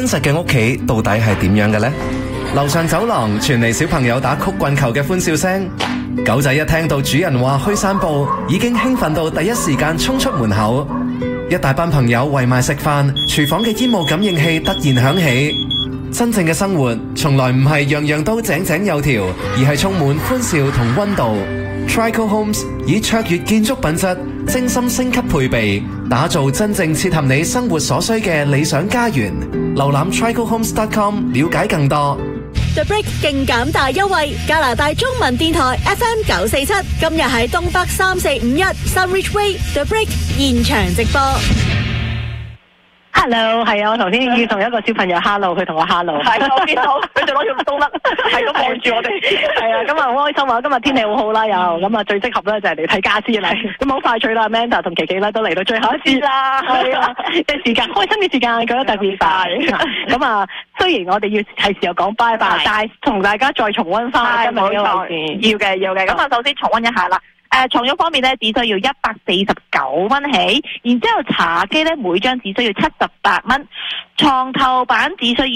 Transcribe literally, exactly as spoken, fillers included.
實嘅屋企到底係點樣嘅呢？樓上走廊傳嚟小朋友打曲棍球嘅歡笑聲，狗仔一聽到主人話去散步，已經興奮到第一時間衝出門口。一大班朋友圍埋食飯，廚房嘅煙霧感應器突然響起。真正嘅生活從來唔係樣樣都井井有條，而係充滿歡笑同溫度。Trico Homes 以卓越建築品質、精心升級配備，打造真正切合你生活所需嘅理想家園。瀏覽 trico homes dot com 了解更多。 The Break 勁減大優惠，加拿大中文電台 F M 九四七，今日喺東北三四五一 Sunridge Way The Break 現場直播。 Hello， 係啊，我頭先要同一個小朋友 Hello， 佢同我 Hello， 係我見到佢就攞住冬甩，係咁望住我哋，係啊，今日好開心啊！今日天氣好好啦，又咁啊，最適合咧就係嚟睇家私啦。咁好快脆啦 ，Amanda 同琪琪咧都嚟到最後一節啦，係啊，嘅時間開心嘅時間，覺得特別快。咁啊，雖然我哋要係時候講拜拜，但係同大家再重溫翻今日嘅位置， 要嘅要嘅。咁啊，首先重溫一下啦。誒，床褥方面咧，只需要一百四十九蚊起，然之後茶几咧每張只需要七十八蚊，床頭板只需要